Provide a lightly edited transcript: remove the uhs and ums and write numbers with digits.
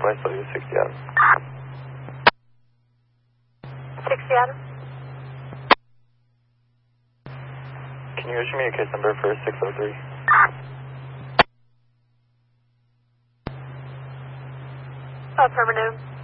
West Lake 60 Adam. 60 Adam. Can you issue me a case number for 603? Affirmative.